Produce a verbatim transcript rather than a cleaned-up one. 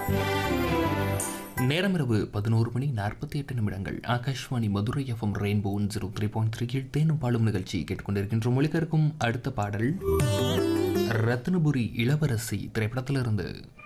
நேரம் இரவு பதினோரு மணி நாற்பத்தி எட்டு நிமிடங்கள். Akashvani Madurai FM rainbow zero three point three கீழ் தேனும் பாலும் நிகழ்ச்சி கேட்டுக்கொண்டிருக்கின்ற மொழிகருக்கும் அடுத்த பாடல் ரத்னபுரி இளவரசி திரைப்படத்திலிருந்து.